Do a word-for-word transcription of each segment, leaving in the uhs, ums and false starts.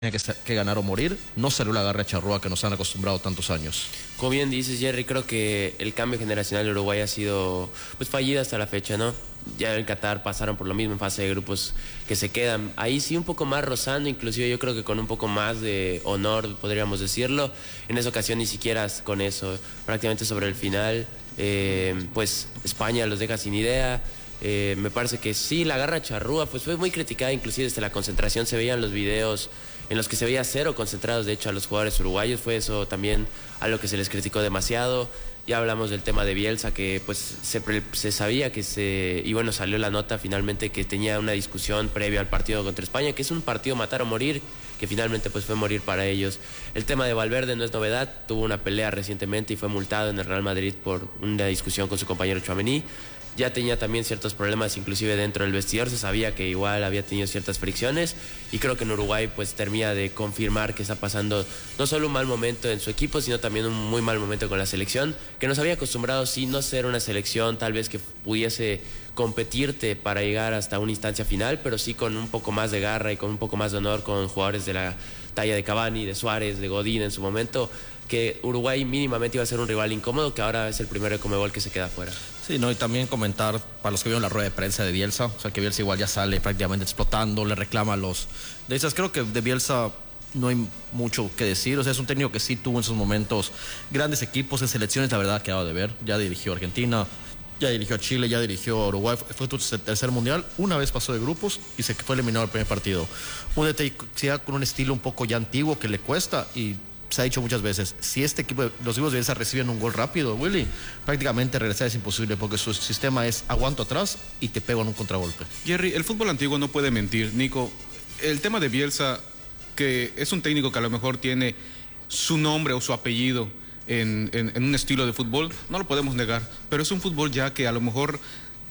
que, que ganar o morir, no salió la garra charrúa que nos han acostumbrado tantos años. Como bien dices, Jerry, creo que el cambio generacional de Uruguay ha sido pues fallido hasta la fecha, ¿no? Ya en Qatar pasaron por lo mismo en fase de grupos que se quedan. Ahí sí un poco más rozando, inclusive yo creo que con un poco más de honor, podríamos decirlo. En esa ocasión ni siquiera con eso, prácticamente sobre el final, eh, pues España los deja sin idea. Eh, me parece que sí, la garra charrúa pues fue muy criticada, inclusive desde la concentración se veían los videos en los que se veía cero concentrados, de hecho, a los jugadores uruguayos. Fue eso también algo que se les criticó demasiado. Ya hablamos del tema de Bielsa, que pues se, se sabía que se... Y bueno, salió la nota finalmente que tenía una discusión previa al partido contra España, que es un partido matar o morir, que finalmente pues fue morir para ellos. El tema de Valverde no es novedad, tuvo una pelea recientemente y fue multado en el Real Madrid por una discusión con su compañero Tchouaméni. Ya tenía también ciertos problemas, inclusive dentro del vestidor, se sabía que igual había tenido ciertas fricciones, y creo que en Uruguay pues termina de confirmar que está pasando no solo un mal momento en su equipo, sino también un muy mal momento con la selección, que nos había acostumbrado sí no ser una selección tal vez que pudiese competirte para llegar hasta una instancia final, pero sí con un poco más de garra y con un poco más de honor, con jugadores de la talla de Cavani, de Suárez, de Godín en su momento, que Uruguay mínimamente iba a ser un rival incómodo, que ahora es el primero de Conmebol que se queda fuera. Sí, no, y también comentar, para los que vieron la rueda de prensa de Bielsa, o sea que Bielsa igual ya sale prácticamente explotando, le reclama a los... De esas, creo que de Bielsa no hay mucho que decir, o sea, es un técnico que sí tuvo en sus momentos grandes equipos, en selecciones la verdad ha quedado de ver, ya dirigió a Argentina, ya dirigió a Chile, ya dirigió a Uruguay, fue tu tercer mundial, una vez pasó de grupos y se fue eliminado el primer partido. Un detalle con un estilo un poco ya antiguo que le cuesta, y se ha dicho muchas veces, si este equipo, los equipos de Bielsa reciben un gol rápido, Willy, prácticamente regresar es imposible porque su sistema es aguanto atrás y te pego en un contragolpe. Jerry, el fútbol antiguo no puede mentir, Nico. El tema de Bielsa, que es un técnico que a lo mejor tiene su nombre o su apellido en, en, en un estilo de fútbol, no lo podemos negar, pero es un fútbol ya que a lo mejor...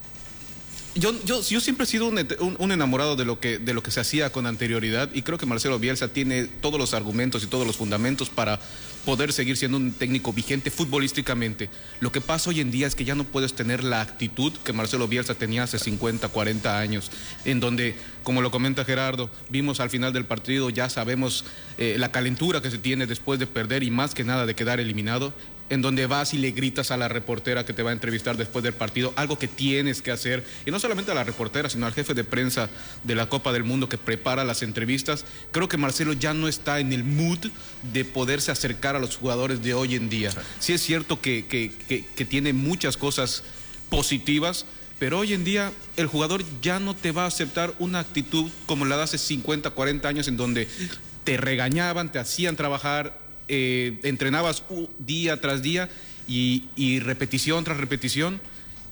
Yo, yo, yo siempre he sido un, un, un enamorado de lo, que, de lo que se hacía con anterioridad, y creo que Marcelo Bielsa tiene todos los argumentos y todos los fundamentos para poder seguir siendo un técnico vigente futbolísticamente. Lo que pasa hoy en día es que ya no puedes tener la actitud que Marcelo Bielsa tenía hace cincuenta, cuarenta años, en donde, como lo comenta Gerardo, vimos al final del partido, ya sabemos eh, la calentura que se tiene después de perder y más que nada de quedar eliminado, en donde vas y le gritas a la reportera que te va a entrevistar después del partido, algo que tienes que hacer, y no solamente a la reportera, sino al jefe de prensa de la Copa del Mundo que prepara las entrevistas. Creo que Marcelo ya no está en el mood de poderse acercar a los jugadores de hoy en día. Sí es cierto que, que, que, que tiene muchas cosas positivas, pero hoy en día el jugador ya no te va a aceptar una actitud como la de hace cincuenta, cuarenta años, en donde te regañaban, te hacían trabajar, Eh, entrenabas día tras día y, y repetición tras repetición,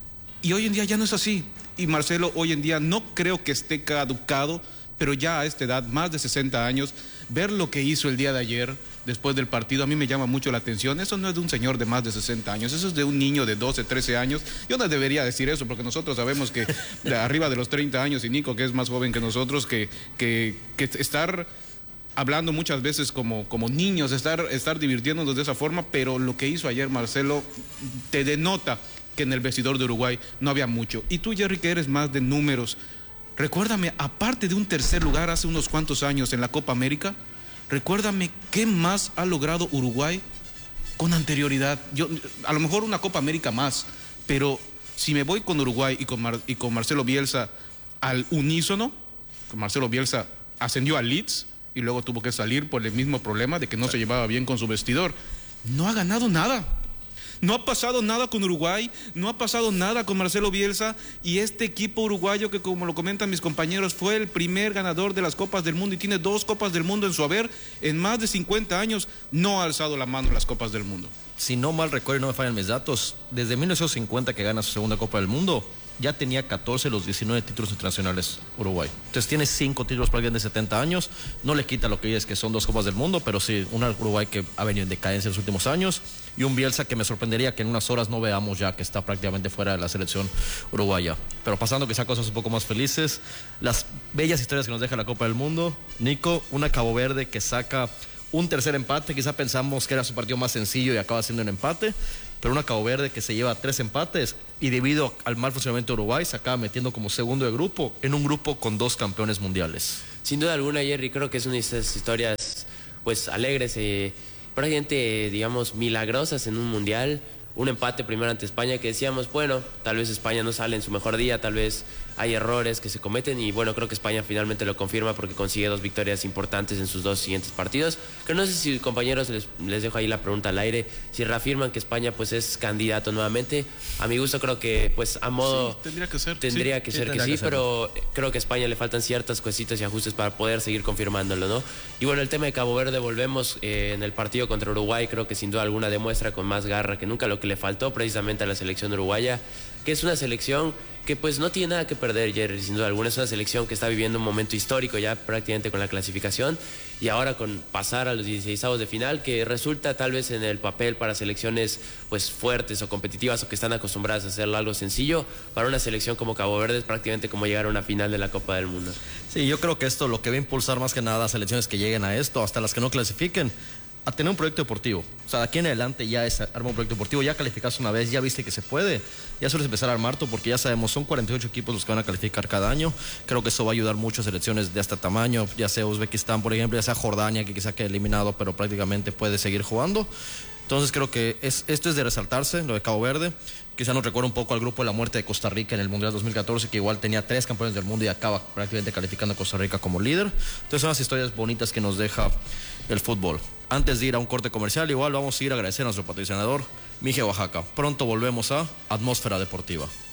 y hoy en día ya no es así. Y Marcelo hoy en día no creo que esté caducado, pero ya a esta edad, más de sesenta años, ver lo que hizo el día de ayer después del partido a mí me llama mucho la atención. Eso no es de un señor de más de sesenta años, eso es de un niño de doce, trece años. Yo no debería decir eso porque nosotros sabemos que de arriba de los treinta años, y Nico, que es más joven que nosotros, que, que, que estar hablando muchas veces como, como niños, estar, estar divirtiéndonos de esa forma, pero lo que hizo ayer Marcelo te denota que en el vestidor de Uruguay no había mucho. Y tú, Jerry, que eres más de números, recuérdame, aparte de un tercer lugar hace unos cuantos años en la Copa América, recuérdame qué más ha logrado Uruguay con anterioridad. Yo, a lo mejor una Copa América más, pero si me voy con Uruguay y con, Mar, y con Marcelo Bielsa al unísono, Marcelo Bielsa ascendió al Leeds y luego tuvo que salir por el mismo problema de que no se llevaba bien con su vestidor. No ha ganado nada. No ha pasado nada con Uruguay, no ha pasado nada con Marcelo Bielsa, y este equipo uruguayo que, como lo comentan mis compañeros, fue el primer ganador de las Copas del Mundo y tiene dos Copas del Mundo en su haber, en más de cincuenta años, no ha alzado la mano en las Copas del Mundo. Si no mal recuerdo y no me fallan mis datos, desde mil novecientos cincuenta que gana su segunda Copa del Mundo, ya tenía catorce de los diecinueve títulos internacionales Uruguay. Entonces tiene cinco títulos para alguien de setenta años, no le quita lo que es que son dos Copas del Mundo, pero sí, un Uruguay que ha venido en decadencia en los últimos años, y un Bielsa que me sorprendería que en unas horas no veamos ya que está prácticamente fuera de la selección uruguaya. Pero pasando quizá cosas un poco más felices, las bellas historias que nos deja la Copa del Mundo, Nico, una Cabo Verde que saca un tercer empate, quizá pensamos que era su partido más sencillo y acaba siendo un empate, pero una Cabo Verde que se lleva tres empates y debido al mal funcionamiento de Uruguay se acaba metiendo como segundo de grupo en un grupo con dos campeones mundiales. Sin duda alguna, Jerry, creo que es una de esas historias pues alegres, eh, prácticamente, digamos, milagrosas en un mundial. Un empate primero ante España que decíamos, bueno, tal vez España no sale en su mejor día, tal vez hay errores que se cometen y bueno, creo que España finalmente lo confirma porque consigue dos victorias importantes en sus dos siguientes partidos. Que no sé si, compañeros, les, les dejo ahí la pregunta al aire, si reafirman que España pues es candidato nuevamente. A mi gusto creo que pues a modo... Sí, tendría que ser. Tendría sí, que sí, ser tendría que sí, que ser. pero creo que a España le faltan ciertas cositas y ajustes para poder seguir confirmándolo, ¿no? Y bueno, el tema de Cabo Verde, volvemos eh, en el partido contra Uruguay, creo que sin duda alguna demuestra con más garra que nunca lo que le faltó precisamente a la selección uruguaya, que es una selección que pues no tiene nada que perder, Jerry, sin duda alguna. Es una selección que está viviendo un momento histórico ya prácticamente con la clasificación y ahora con pasar a los dieciseisavos de final, que resulta tal vez en el papel para selecciones pues fuertes o competitivas o que están acostumbradas a hacerlo algo sencillo, para una selección como Cabo Verde es prácticamente como llegar a una final de la Copa del Mundo. Sí, yo creo que esto lo que va a impulsar más que nada a selecciones que lleguen a esto, hasta las que no clasifiquen, a tener un proyecto deportivo. O sea, de aquí en adelante ya es armar un proyecto deportivo, ya calificaste una vez, ya viste que se puede, ya sueles empezar a armar tú, porque ya sabemos, son cuarenta y ocho equipos los que van a calificar cada año. Creo que eso va a ayudar mucho a selecciones de hasta tamaño, ya sea Uzbekistán, por ejemplo, ya sea Jordania, que quizá quede eliminado, pero prácticamente puede seguir jugando. Entonces creo que es, esto es de resaltarse, lo de Cabo Verde. Quizá nos recuerda un poco al grupo de la muerte de Costa Rica en el Mundial dos mil catorce, que igual tenía tres campeones del mundo y acaba prácticamente calificando a Costa Rica como líder. Entonces son las historias bonitas que nos deja el fútbol. Antes de ir a un corte comercial, igual vamos a ir a agradecer a nuestro patrocinador, Mije Oaxaca. Pronto volvemos a Atmósfera Deportiva.